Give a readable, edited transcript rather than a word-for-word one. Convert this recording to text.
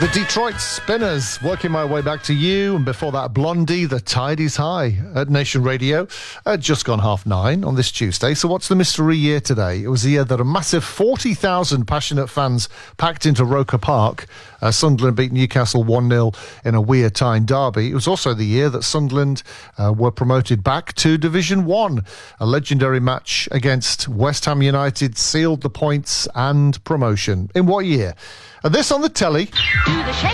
The Detroit Spinners, working my way back to you, and before that, Blondie, The Tide is High at Nation Radio, just gone 9:30 on this Tuesday. So what's the mystery year today? It was the year that a massive 40,000 passionate fans packed into Roker Park. Sunderland beat Newcastle 1-0 in a Weir Tyne derby. It was also the year that Sunderland were promoted back to Division 1. A legendary match against West Ham United sealed the points and promotion. In what year? And this on the telly. Do the shake.